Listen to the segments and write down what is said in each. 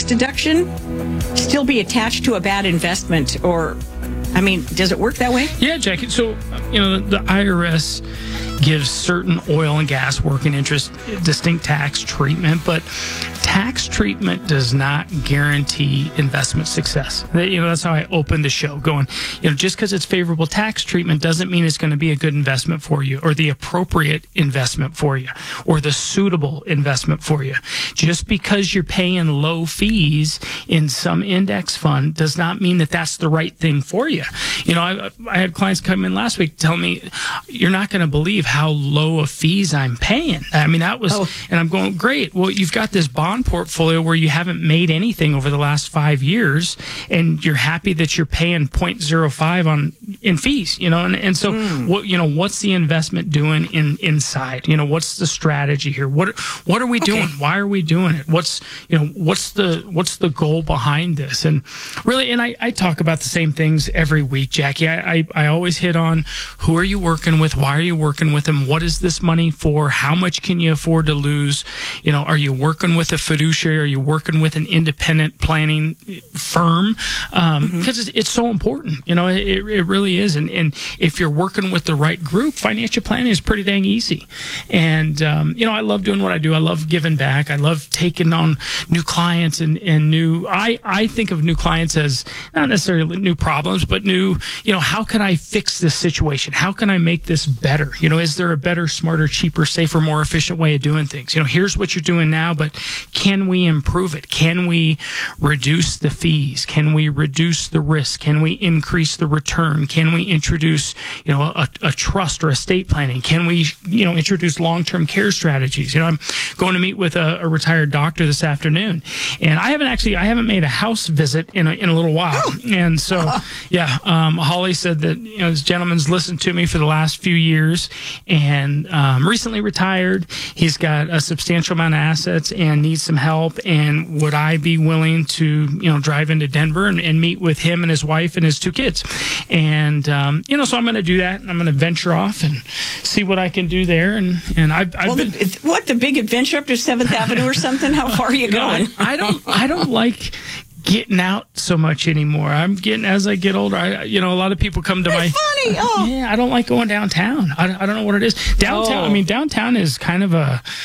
tax deduction still be attached to a bad investment? Or, I mean, does it work that way? Yeah, Jackie. So, the IRS gives certain oil and gas working interest distinct tax treatment, but tax treatment does not guarantee investment success. That's how I opened the show, going, just because it's favorable tax treatment doesn't mean it's going to be a good investment for you, or the appropriate investment for you, or the suitable investment for you. Just because you're paying low fees in some index fund does not mean that that's the right thing for you. I had clients come in last week tell me, you're not going to believe how low of fees I'm paying. I mean, that was, and I'm going, great. Well, you've got this bond portfolio where you haven't made anything over the last 5 years, and you're happy that you're paying 0.05 in fees, and so what's the investment doing inside? What's the strategy here? What are we doing? Why are we doing it? What's the goal behind this? And really, and I talk about the same things every week, Jackie. I always hit on, who are you working with? Why are you working with them? What is this money for? How much can you afford to lose? Are you working with a fiduciary? Are you working with an independent planning firm? Because it's so important. It really is. And if you're working with the right group, financial planning is pretty dang easy. And, I love doing what I do. I love giving back. I love taking on new clients and new, I think of new clients as not necessarily new problems, but new, how can I fix this situation? How can I make this better? Is there a better, smarter, cheaper, safer, more efficient way of doing things? Here's what you're doing now, but can we improve it? Can we reduce the fees? Can we reduce the risk? Can we increase the return? Can we introduce, a trust or estate planning? Can we, introduce long-term care strategies? I'm going to meet with a retired doctor this afternoon, and I haven't made a house visit in a little while. And so, Holly said that, this gentleman's listened to me for the last few years, and recently retired. He's got a substantial amount of assets and needs some help. And would I be willing to, drive into Denver and meet with him and his wife and his 2 kids? And, so I'm going to do that. And I'm going to venture off and see what I can do there. And I've been... the big adventure up to 7th Avenue or something? How far are you going? I don't like getting out so much anymore. As I get older, a lot of people come to That's funny. Oh. Yeah, I don't like going downtown. I don't know what it is. Downtown, downtown is kind of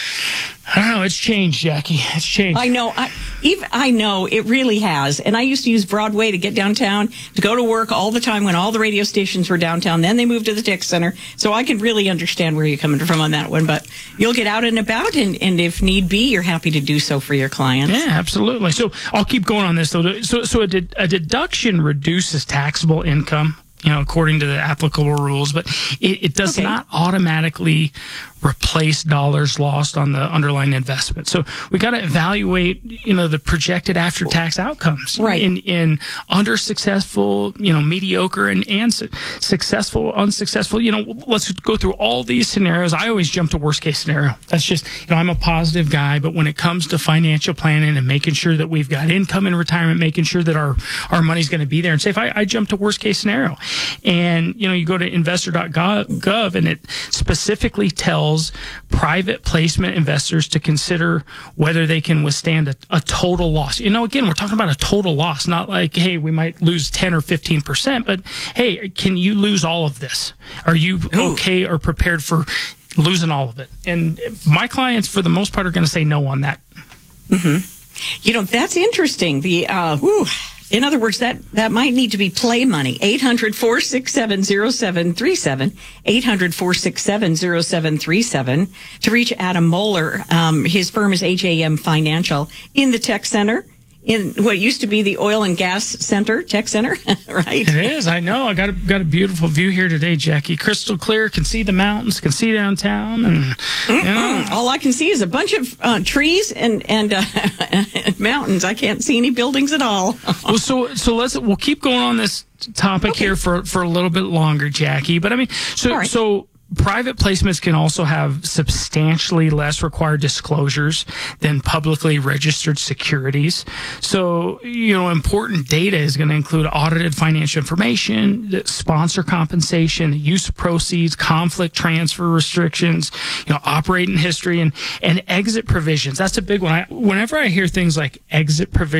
I don't know. It's changed, Jackie. It's changed. I know. I know it really has. And I used to use Broadway to get downtown, to go to work all the time when all the radio stations were downtown. Then they moved to the Tech Center. So I can really understand where you're coming from on that one. But you'll get out and about, and if need be, you're happy to do so for your clients. Yeah, absolutely. So I'll keep going on this, though. So a deduction reduces taxable income, according to the applicable rules, but it does not automatically replace dollars lost on the underlying investment. So we got to evaluate, the projected after-tax outcomes. Right. In under successful, mediocre and successful, unsuccessful. Let's go through all these scenarios. I always jump to worst case scenario. That's just, I'm a positive guy, but when it comes to financial planning and making sure that we've got income in retirement, making sure that our money's going to be there and safe, I jump to worst case scenario. And, you go to investor.gov and it specifically tells private placement investors to consider whether they can withstand a total loss. Again, we're talking about a total loss, not like, hey, we might lose 10 or 15%, but hey, can you lose all of this? Are you okay or prepared for losing all of it? And my clients, for the most part, are going to say no on that. Mm-hmm. That's interesting. In other words, that might need to be play money. 800-467-0737, 800-467-0737 to reach Adam Moeller. His firm is HAM Financial in the Tech Center, in what used to be the Oil and Gas Center, Tech Center, right? It is. I know. I got a beautiful view here today, Jackie. Crystal clear. Can see the mountains. Can see downtown. And all I can see is a bunch of trees and mountains. I can't see any buildings at all. Well, so we'll keep going on this topic here for a little bit longer, Jackie. But so private placements can also have substantially less required disclosures than publicly registered securities. So, important data is going to include audited financial information, sponsor compensation, use of proceeds, conflict transfer restrictions, operating history, and exit provisions. That's a big one. Whenever I hear things like exit provisions,